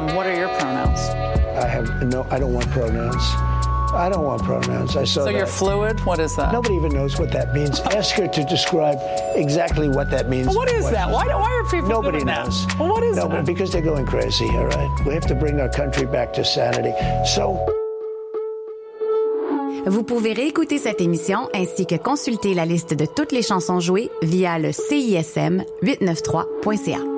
What are your pronouns? I don't want pronouns. I don't want pronouns. I saw So that. you're fluid? What is that? Nobody even knows what that means. Ask her to describe exactly what that means. Well, what is that? Why are people Nobody doing knows. that? Well, what is that? Because they're going crazy, all right? We have to bring our country back to sanity. So... Vous pouvez réécouter cette émission ainsi que consulter la liste de toutes les chansons jouées via le CISM893.ca.